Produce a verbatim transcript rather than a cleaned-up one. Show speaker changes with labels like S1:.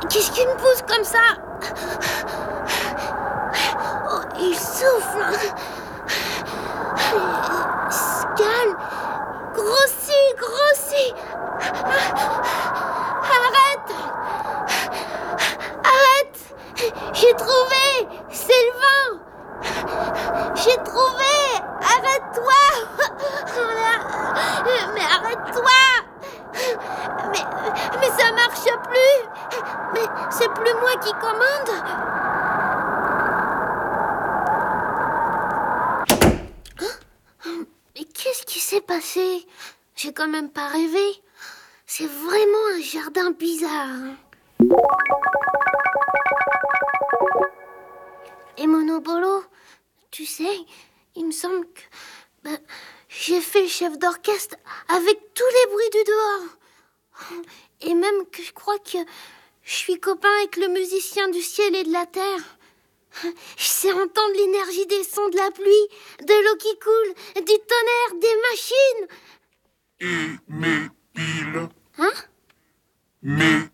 S1: Qu'est-ce qui me pousse comme ça? Oh, il souffle. Il se calme. Grossit, grossit. Arrête. Arrête. J'ai trouvé. C'est le vent. J'ai trouvé. Arrête-toi. Mais arrête-toi. Mais, mais ça marche plus. Mais c'est plus moi qui commande. Mais qu'est-ce qui s'est passé? J'ai quand même pas rêvé. C'est vraiment un jardin bizarre. Et Monobolo, tu sais, il me semble que ben, j'ai fait le chef d'orchestre avec tous les bruits du dehors. Et même que je crois que je suis copain avec le musicien du ciel et de la terre. Je sais entendre l'énergie des sons de la pluie, de l'eau qui coule, du tonnerre, des machines.
S2: Et mes piles.
S1: Hein?
S2: Mes